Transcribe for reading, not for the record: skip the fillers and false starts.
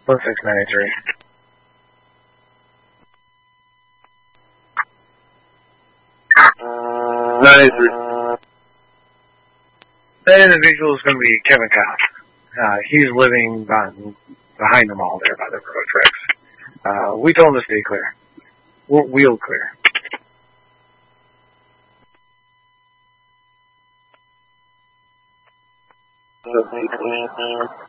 1693. That individual is going to be Kevin Cobb. He's living behind the mall there by the railroad tracks. We told him to stay clear. We're wheel clear.